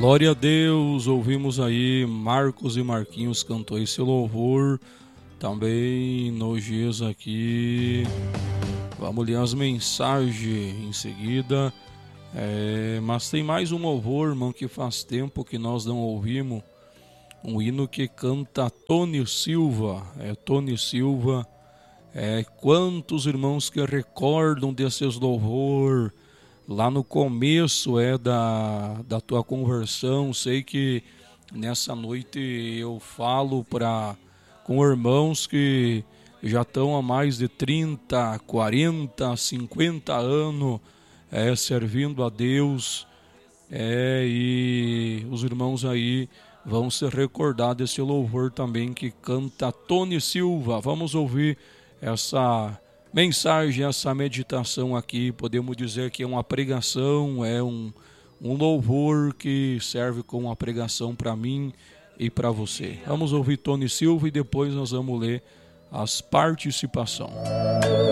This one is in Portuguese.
Glória a Deus, ouvimos aí Marcos e Marquinhos cantou esse louvor, também nos dias aqui, vamos ler as mensagens em seguida, mas tem mais um louvor, irmão, que faz tempo que nós não ouvimos, um hino que canta Tony Silva, Tony Silva, quantos irmãos que recordam desses louvor, lá no começo da tua conversão. Sei que nessa noite eu falo com irmãos que já estão há mais de 30, 40, 50 anos servindo a Deus, e os irmãos aí vão se recordar desse louvor também que canta Tony Silva. Vamos ouvir essa mensagem, essa meditação aqui. Podemos dizer que é uma pregação, é um louvor que serve como uma pregação para mim e para você. Vamos ouvir Tony Silva e depois nós vamos ler as participações.